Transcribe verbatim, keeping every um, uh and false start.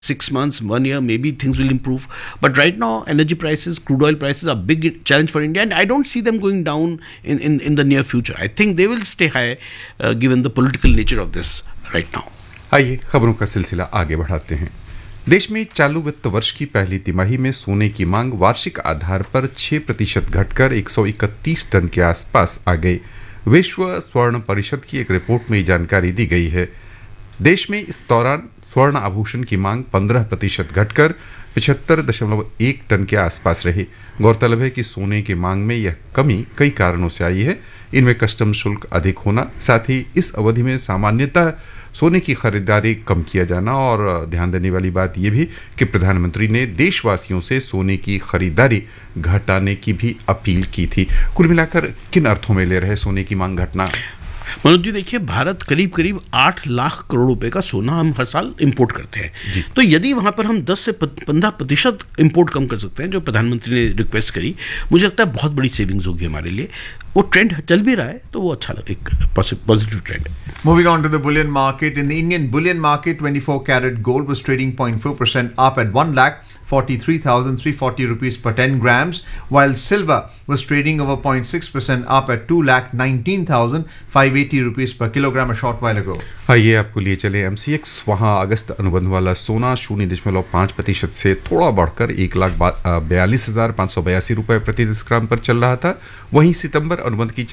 six months, one year, maybe things will improve. But right now, energy prices, crude oil prices are a big challenge for India, and I don't see them going down in, in, in the near future. I think they will stay high uh, given the political nature of this right now. आइए खबरों का सिलसिला आगे बढ़ाते हैं। देश में चालू वित्त वर्ष की पहली तिमाही में सोने की मांग वार्षिक आधार पर छह प्रतिशत घटकर एक सौ इकतीस टन के आसपास आ गई। विश्व स्वर्ण परिषद की एक रिपोर्ट में ये जानकारी दी गई है। देश में इस दौरान स्वर्ण आभूषण की मांग पंद्रह प्रतिशत घटकर पिछहत्तर दशमलव एक टन के आसपास रही। गौरतलब है कि सोने की मांग में यह कमी कई कारणों से आई है। इनमें कस्टम शुल्क अधिक होना, साथ ही इस अवधि में सामान्यतः सोने की खरीदारी कम किया जाना, और ध्यान देने वाली बात यह भी कि प्रधानमंत्री ने देशवासियों से सोने की खरीदारी घटाने की भी अपील की थी। कुल मिलाकर किन अर्थों में ले रहे सोने की मांग घटना? मनोज जी, देखिए, भारत करीब करीब आठ लाख करोड़ रुपए का सोना हम हर साल इंपोर्ट करते हैं। तो यदि वहां पर हम दस से पंद्रह प्रतिशत इंपोर्ट कम कर सकते हैं, जो प्रधानमंत्री ने रिक्वेस्ट करी, मुझे लगता है बहुत बड़ी सेविंग्स होगी हमारे लिए। वो ट्रेंड चल भी रहा है, तो वो अच्छा लगे, एक पॉजिटिव ट्रेंड है। Moving on to the bullion market. In the Indian bullion market, twenty-four carat gold was trading zero point four percent up at one lakh forty-three thousand three hundred forty rupees per ten grams, while silver was trading over zero point six percent up at two lakh nineteen thousand five hundred eighty rupees per kilogram a short while ago. आइए आपको लिए चले M C x. वहाँ अगस्त अनुबंध वाला सोना शून्य दशमलव पाँच प्रतिशत से थोड़ा बढ़कर एक लाख बयालीस हजार पाँच सौ बयासी रुपये प्रति दस ग्राम पर चल रहा था। वहीं सितंबर अनुबंध की